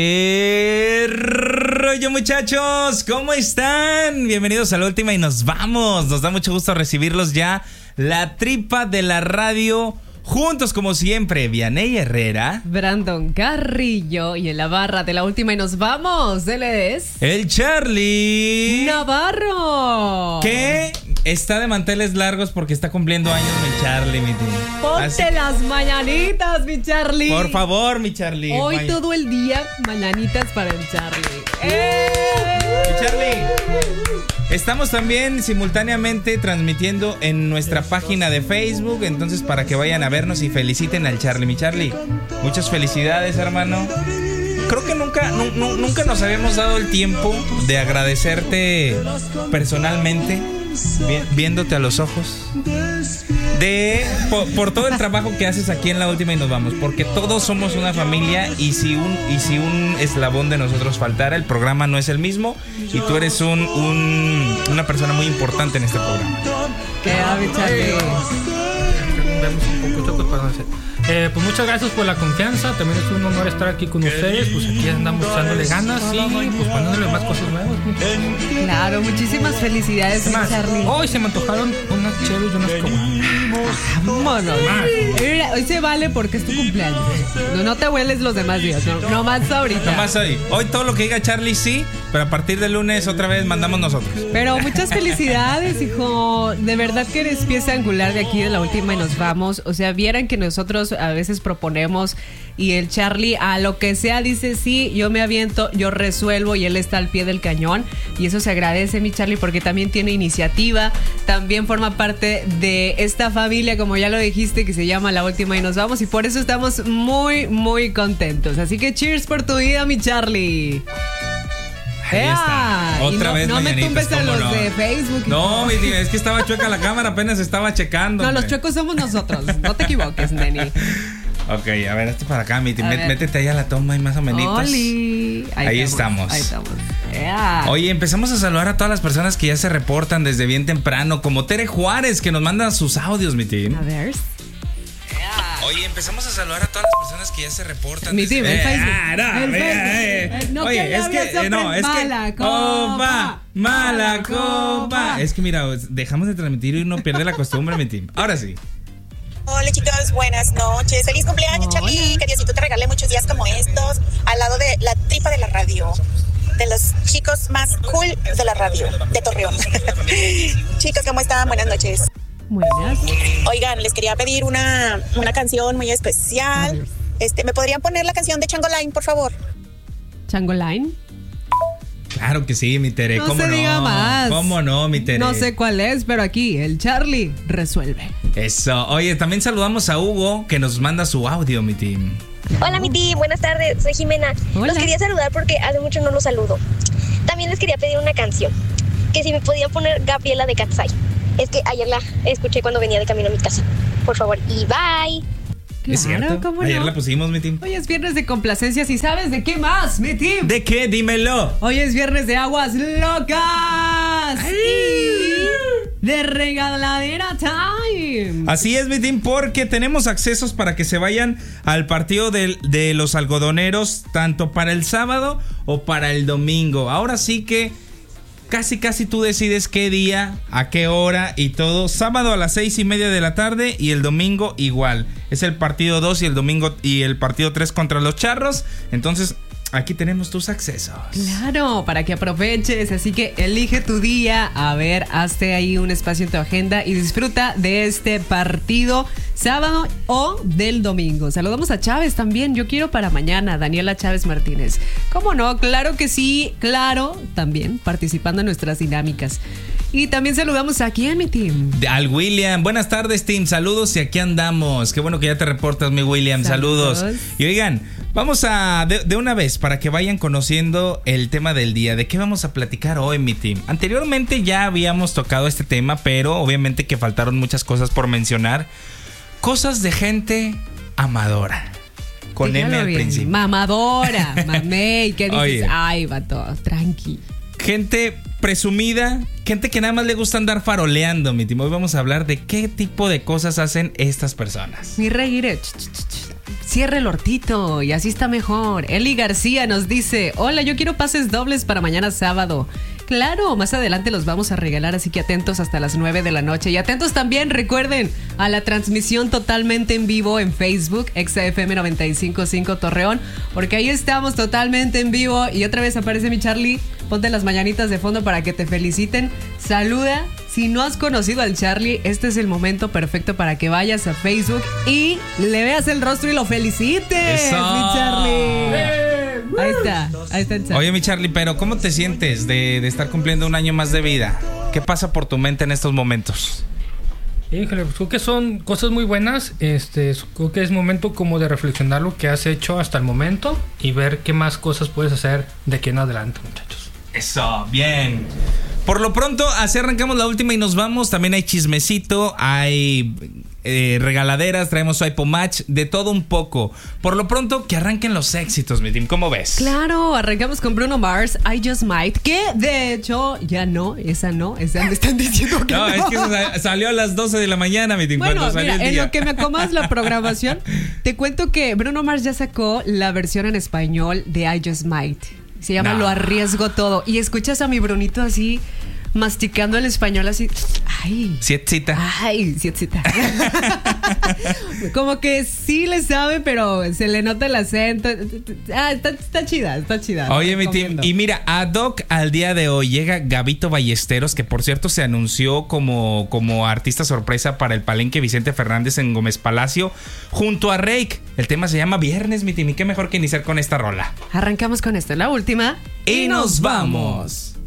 Rollo, muchachos, ¿cómo están? Bienvenidos a La Última y nos vamos. Nos da mucho gusto recibirlos ya. La tripa de la radio. Juntos como siempre, Vianey Herrera, Brandon Carrillo y en la barra de La Última y nos vamos. Él es el Charlie Navarro, que está de manteles largos porque está cumpliendo años mi Charlie, mi tío. Ponte las mañanitas, mi Charlie. Por favor, mi Charlie. Hoy todo el día mañanitas para el Charlie. Mi Charlie. Estamos también simultáneamente transmitiendo en nuestra página de Facebook, entonces para que vayan a vernos y feliciten al Charlie. Mi Charlie, muchas felicidades, hermano. Creo que nunca nos habíamos dado el tiempo de agradecerte personalmente, viéndote a los ojos, por todo el trabajo que haces aquí en La Última y nos vamos, porque todos somos una familia y si un eslabón de nosotros faltara, el programa no es el mismo y tú eres una persona muy importante en este programa. ¿Qué Charlie? Vemos un poquito que podemos hacer. Pues muchas gracias por la confianza. También es un honor estar aquí con ustedes. Pues aquí andamos echándole ganas y pues poniéndole más cosas nuevas. Claro, muchísimas felicidades, mi Charlie. Hoy se me antojaron unas chelas y unas comas. Vámonos. Mira, hoy se vale porque es tu cumpleaños. No te hueles los demás días, no más ahorita. No más hoy. Hoy todo lo que diga Charlie sí, pero a partir del lunes otra vez mandamos nosotros. Pero muchas felicidades, hijo. De verdad que eres pieza angular de aquí de La Última y nos vamos. O sea, vieran que nosotros a veces proponemos y el Charlie a lo que sea dice sí, yo me aviento, yo resuelvo y él está al pie del cañón y eso se agradece, mi Charlie, porque también tiene iniciativa, también forma parte de esta familia, como ya lo dijiste, que se llama La Última y nos vamos y por eso estamos muy, muy contentos. Así que cheers por tu vida, mi Charlie. Ahí está. Otra vez no me tumbes a los de Facebook. No, mi tío, es que estaba chueca la cámara, apenas estaba checando. No, los chuecos somos nosotros. No te equivoques, neni. Ok, a ver, hazte para acá, mi tío. Métete ahí a la toma y más o menos. Ahí estamos. Ahí estamos. Oye, empezamos a saludar a todas las personas que ya se reportan desde bien temprano, como Tere Juárez, que nos manda sus audios, mi tío. A ver. Oye, empezamos a saludar a todas las personas que ya se reportan. Mi team, el Facebook. No, oye, es que mala copa. Es que mira, dejamos de transmitir y uno pierde la costumbre, mi team. Ahora sí. Hola chicos, buenas noches. Feliz cumpleaños, Charlie. Que Diosito te regale muchos días como estos al lado de la tripa de la radio, de los chicos más cool de la radio de Torreón. Chicos, ¿cómo están? Buenas noches. Buenas. Oigan, les quería pedir una canción muy especial. ¿Me podrían poner la canción de Changoline, por favor? ¿Changoline? Claro que sí, mi Tere. No ¿Cómo se no? diga más. ¿Cómo no, mi Tere? No sé cuál es, pero aquí el Charlie resuelve. Eso. Oye, también saludamos a Hugo, que nos manda su audio, mi team. Hola, mi team. Buenas tardes. Soy Jimena. Hola. Los quería saludar porque hace mucho no los saludo. También les quería pedir una canción. Que si me podían poner Gabriela de Katsai. Es que ayer la escuché cuando venía de camino a mi casa. Por favor, y bye. Claro, ¿Es cierto? ¿cómo Ayer no? la pusimos, mi team. Hoy es viernes de complacencias y ¿sabes de qué más, mi team? ¿De qué? Dímelo. Hoy es viernes de aguas locas y de regaladera time. Así es, mi team, porque tenemos accesos para que se vayan al partido de los algodoneros, tanto para el sábado o para el domingo. Ahora sí que casi tú decides qué día, a qué hora y todo. Sábado a las 6:30 de la tarde y el domingo igual. Es el partido 2 y el domingo y el partido 3 contra los Charros. Entonces, aquí tenemos tus accesos. Claro, para que aproveches. Así que elige tu día. A ver, hazte ahí un espacio en tu agenda y disfruta de este partido sábado o del domingo. Saludamos a Chávez también. Yo quiero para mañana, Daniela Chávez Martínez. ¿Cómo no? Claro que sí, claro. También participando en nuestras dinámicas. Y también saludamos aquí a mi team. Al William. Buenas tardes, team. Saludos y aquí andamos. Qué bueno que ya te reportas, mi William. Saludos. Y oigan, vamos a de una vez para que vayan conociendo el tema del día. ¿De qué vamos a platicar hoy, mi team? Anteriormente ya habíamos tocado este tema, pero obviamente que faltaron muchas cosas por mencionar. Cosas de gente amadora. Con M al principio. Mamadora, mamey. ¿Qué dices? Oye. Ay, vato, tranqui. Gente presumida, gente que nada más le gusta andar faroleando, mi team. Hoy vamos a hablar de qué tipo de cosas hacen estas personas. Mi reguire. cierre el hortito y así está mejor. Eli García nos dice, hola, yo quiero pases dobles para mañana sábado. Claro, más adelante los vamos a regalar, así que atentos hasta las 9 de la noche. Y atentos también, recuerden, a la transmisión totalmente en vivo en Facebook, XFM 95.5 Torreón, porque ahí estamos totalmente en vivo. Y otra vez aparece mi Charlie, ponte las mañanitas de fondo para que te feliciten. Saluda. Si no has conocido al Charlie, este es el momento perfecto para que vayas a Facebook y le veas el rostro y lo felicites. ¡Eso! Mi Charlie. Ahí está el Charlie. Oye, mi Charlie, pero ¿cómo te sientes de estar cumpliendo un año más de vida? ¿Qué pasa por tu mente en estos momentos? Híjole, pues creo que son cosas muy buenas. Creo que es momento como de reflexionar lo que has hecho hasta el momento y ver qué más cosas puedes hacer de aquí en adelante, muchachos. Eso, bien. Por lo pronto, así arrancamos la última y nos vamos. También hay chismecito, hay regaladeras, traemos Swipe Match, de todo un poco. Por lo pronto, que arranquen los éxitos, mi team. ¿Cómo ves? Claro, arrancamos con Bruno Mars, I Just Might, que de hecho ya no, esa me están diciendo que no. No, es que salió a las 12 de la mañana, mi team, bueno, cuando salió mira, el día. en lo que me acomodas la programación, te cuento que Bruno Mars ya sacó la versión en español de I Just Might. Se llama Lo Arriesgo Todo. Y escuchas a mi Brunito así, masticando el español así. Ay. Sietcita. Ay, sietcita. Como que sí le sabe, pero se le nota el acento. Está chida. Oye, mi team, y mira, ad hoc al día de hoy llega Gabito Ballesteros, que por cierto se anunció como artista sorpresa para el Palenque Vicente Fernández en Gómez Palacio, junto a Rake. El tema se llama Viernes, mi team, y qué mejor que iniciar con esta rola. Arrancamos con esto, la última. Y nos vamos.